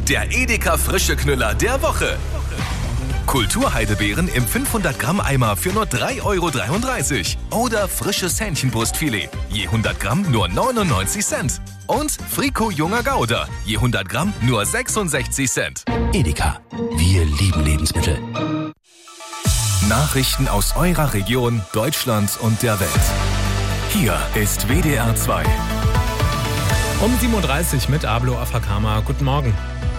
der Edeka frische Knüller der Woche. Kulturheidebeeren im 500 Gramm Eimer für nur 3,33 € oder frisches Hähnchenbrustfilet, je 100 Gramm nur 99 Cent. Und Frico junger Gouda, je 100 Gramm nur 66 Cent. Edeka, wir lieben Lebensmittel. Nachrichten aus eurer Region, Deutschland und der Welt. Hier ist WDR 2. Um 7:30 Uhr mit Ablo Afakama. Guten Morgen.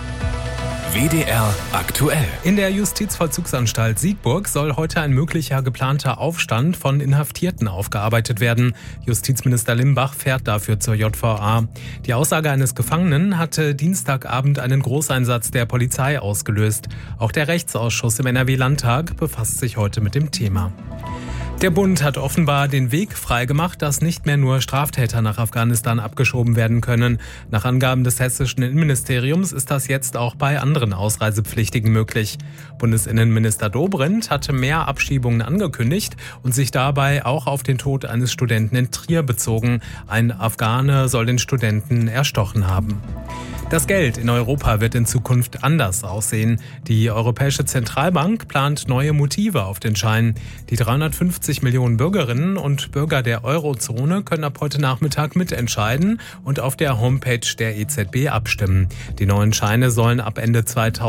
WDR aktuell. In der Justizvollzugsanstalt Siegburg soll heute ein möglicher geplanter Aufstand von Inhaftierten aufgearbeitet werden. Justizminister Limbach fährt dafür zur JVA. Die Aussage eines Gefangenen hatte Dienstagabend einen Großeinsatz der Polizei ausgelöst. Auch der Rechtsausschuss im NRW-Landtag befasst sich heute mit dem Thema. Der Bund hat offenbar den Weg freigemacht, dass nicht mehr nur Straftäter nach Afghanistan abgeschoben werden können. Nach Angaben des hessischen Innenministeriums ist das jetzt auch bei anderen Ausreisepflichtigen möglich. Bundesinnenminister Dobrindt hatte mehr Abschiebungen angekündigt und sich dabei auch auf den Tod eines Studenten in Trier bezogen. Ein Afghane soll den Studenten erstochen haben. Das Geld in Europa wird in Zukunft anders aussehen. Die Europäische Zentralbank plant neue Motive auf den Scheinen. Die 350 Millionen Bürgerinnen und Bürger der Eurozone können ab heute Nachmittag mitentscheiden und auf der Homepage der EZB abstimmen. Die neuen Scheine sollen ab Ende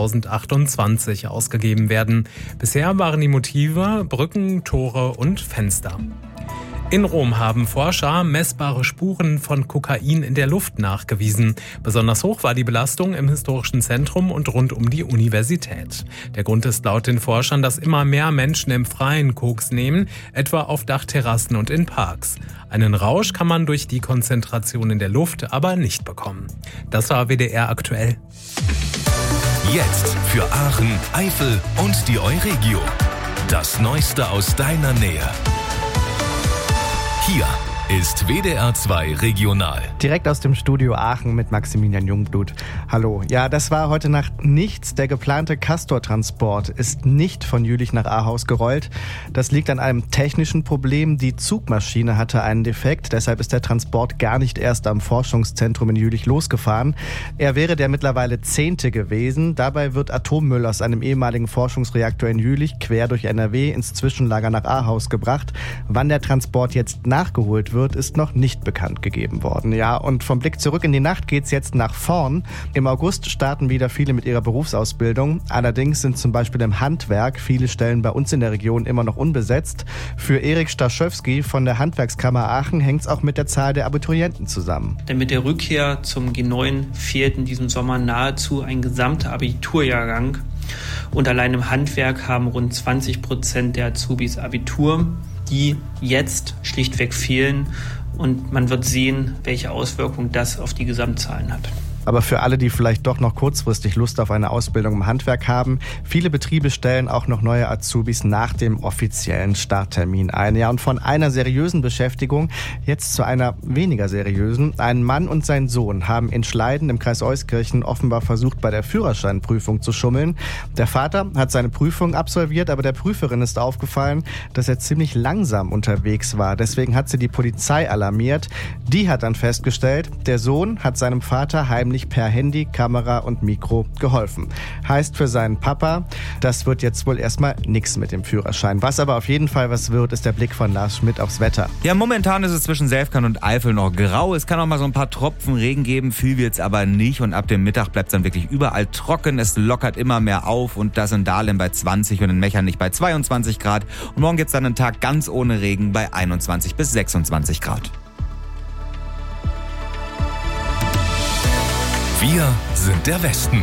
2028 ausgegeben werden. Bisher waren die Motive Brücken, Tore und Fenster. In Rom haben Forscher messbare Spuren von Kokain in der Luft nachgewiesen. Besonders hoch war die Belastung im historischen Zentrum und rund um die Universität. Der Grund ist laut den Forschern, dass immer mehr Menschen im Freien Koks nehmen, etwa auf Dachterrassen und in Parks. Einen Rausch kann man durch die Konzentration in der Luft aber nicht bekommen. Das war WDR aktuell. Jetzt für Aachen, Eifel und die Euregio. Das Neueste aus deiner Nähe. Hier ist WDR 2 Regional. Direkt aus dem Studio Aachen mit Maximilian Jungblut. Hallo. Ja, das war heute Nacht nichts. Der geplante Castor-Transport ist nicht von Jülich nach Ahaus gerollt. Das liegt an einem technischen Problem. Die Zugmaschine hatte einen Defekt. Deshalb ist der Transport gar nicht erst am Forschungszentrum in Jülich losgefahren. Er wäre der mittlerweile 10. gewesen. Dabei wird Atommüll aus einem ehemaligen Forschungsreaktor in Jülich quer durch NRW ins Zwischenlager nach Ahaus gebracht. Wann der Transport jetzt nachgeholt wird, ist noch nicht bekannt gegeben worden. Ja, und vom Blick zurück in die Nacht geht's jetzt nach vorn. Im August starten wieder viele mit ihrer Berufsausbildung. Allerdings sind zum Beispiel im Handwerk viele Stellen bei uns in der Region immer noch unbesetzt. Für Erik Staschewski von der Handwerkskammer Aachen hängt's auch mit der Zahl der Abiturienten zusammen. Denn mit der Rückkehr zum G9 fehlt in diesem Sommer nahezu ein gesamter Abiturjahrgang. Und allein im Handwerk haben rund 20% der Azubis Abitur, die jetzt schlichtweg fehlen. Und man wird sehen, welche Auswirkungen das auf die Gesamtzahlen hat. Aber für alle, die vielleicht doch noch kurzfristig Lust auf eine Ausbildung im Handwerk haben, viele Betriebe stellen auch noch neue Azubis nach dem offiziellen Starttermin ein. Ja, und von einer seriösen Beschäftigung jetzt zu einer weniger seriösen. Ein Mann und sein Sohn haben in Schleiden im Kreis Euskirchen offenbar versucht, bei der Führerscheinprüfung zu schummeln. Der Vater hat seine Prüfung absolviert, aber der Prüferin ist aufgefallen, dass er ziemlich langsam unterwegs war. Deswegen hat sie die Polizei alarmiert. Die hat dann festgestellt, der Sohn hat seinem Vater heimlich per Handy, Kamera und Mikro geholfen. Heißt für seinen Papa, das wird jetzt wohl erstmal nichts mit dem Führerschein. Was aber auf jeden Fall was wird, ist der Blick von Lars Schmidt aufs Wetter. Ja, momentan ist es zwischen Selfkern und Eifel noch grau. Es kann auch mal so ein paar Tropfen Regen geben, viel wird's aber nicht. Und ab dem Mittag bleibt es dann wirklich überall trocken. Es lockert immer mehr auf und das in Dahlem bei 20 und in Mechernich bei 22 Grad. Und morgen gibt's dann einen Tag ganz ohne Regen bei 21 bis 26 Grad. Wir sind der Westen.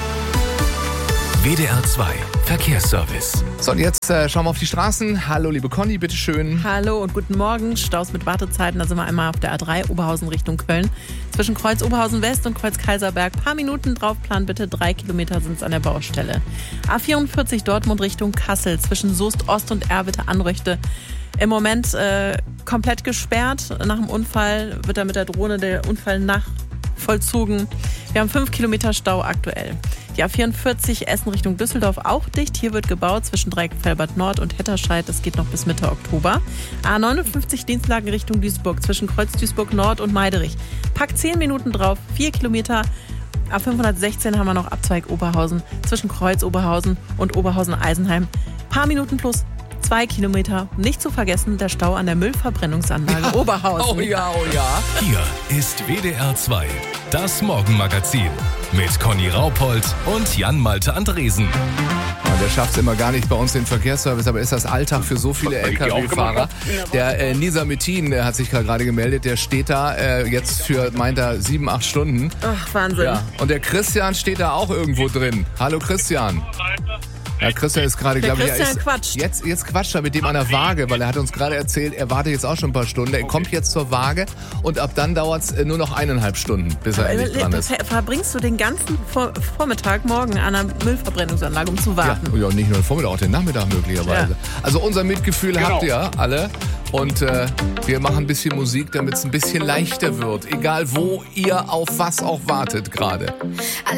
WDR 2 Verkehrsservice. So, und jetzt schauen wir auf die Straßen. Hallo, liebe Conny, bitteschön. Hallo und guten Morgen. Staus mit Wartezeiten. Da sind wir einmal auf der A3 Oberhausen Richtung Köln. Zwischen Kreuz Oberhausen West und Kreuz Kaiserberg. Paar Minuten draufplanen bitte. 3 Kilometer sind es an der Baustelle. A44 Dortmund Richtung Kassel. Zwischen Soest Ost und Erwitte Anröchte. Im Moment komplett gesperrt. Nach dem Unfall wird da mit der Drohne der Unfall vollzogen. Wir haben 5 Kilometer Stau aktuell. Die A44 Essen Richtung Düsseldorf auch dicht. Hier wird gebaut zwischen Dreieck-Felbert Nord und Hetterscheid. Das geht noch bis Mitte Oktober. A59 Dienstlagen Richtung Duisburg zwischen Kreuz Duisburg Nord und Meiderich. Packt 10 Minuten drauf, 4 Kilometer. A516 haben wir noch Abzweig Oberhausen zwischen Kreuz Oberhausen und Oberhausen-Eisenheim. Paar Minuten plus 2 Kilometer. Nicht zu vergessen der Stau an der Müllverbrennungsanlage Oberhausen. Oh ja, oh ja. Hier ist WDR 2, das Morgenmagazin mit Conny Raupold und Jan-Malte Andresen. Der schafft es immer gar nicht bei uns den Verkehrsservice, aber ist das Alltag für so viele LKW-Fahrer. Der Nisa Metin hat sich gerade gemeldet, der steht da jetzt für, meint er, 7-8 Stunden. Ach, Wahnsinn. Ja. Und der Christian steht da auch irgendwo drin. Hallo Christian. Ja, Christian ist gerade, glaube ich, jetzt quatscht er mit dem an der Waage, weil er hat uns gerade erzählt, er wartet jetzt auch schon ein paar Stunden. Er kommt jetzt zur Waage und ab dann dauert es nur noch 1,5 Stunden, bis er endlich dran ist. Verbringst du den ganzen Vormittag morgen an einer Müllverbrennungsanlage, um zu warten? Ja, nicht nur den Vormittag, auch den Nachmittag möglicherweise. Ja. Also unser Mitgefühl habt ihr alle und wir machen ein bisschen Musik, damit es ein bisschen leichter wird. Egal wo ihr auf was auch wartet gerade.